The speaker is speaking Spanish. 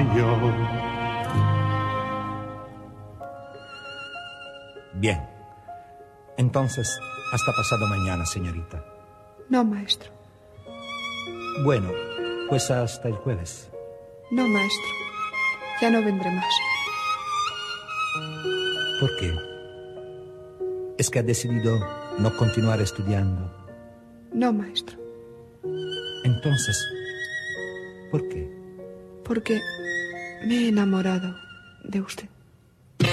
yo. Bien. Entonces, hasta pasado mañana, señorita. No, maestro. Bueno, pues hasta el jueves. No, maestro. Ya no vendré más. ¿Por qué? ¿Es que ha decidido no continuar estudiando? No, maestro. Entonces, ¿por qué? Porque me he enamorado de usted.